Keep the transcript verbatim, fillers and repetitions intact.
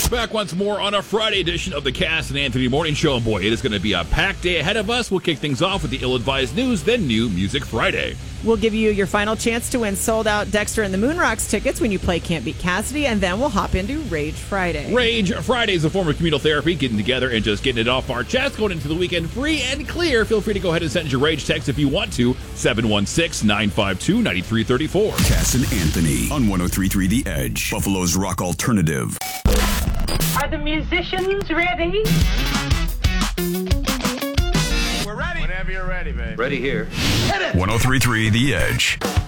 Back once more on a Friday edition of the Cass and Anthony Morning Show. And boy, it is going to be a packed day ahead of us. We'll kick things off with the ill-advised news, then New Music Friday. We'll give you your final chance to win sold-out Dexter and the Moonrocks tickets when you play Can't Beat Cassidy, and then we'll hop into Rage Friday. Rage Friday is a form of communal therapy, getting together and just getting it off our chest, going into the weekend free and clear. Feel free to go ahead and send your Rage text if you want to, seven one six, nine five two, nine three three four. Cass and Anthony on one oh three point three The Edge, Buffalo's rock alternative. Are the musicians ready? We're ready. Whenever you're ready, babe. Ready here. one oh three point three The Edge.